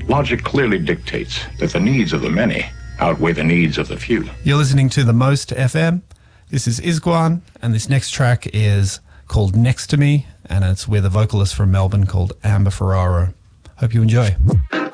Logic clearly dictates that the needs of the many outweigh the needs of the few. You're listening to The Most FM. This is Isguan, and this next track is called Next to Me, and it's with a vocalist from Melbourne called Amber Ferraro. Hope you enjoy.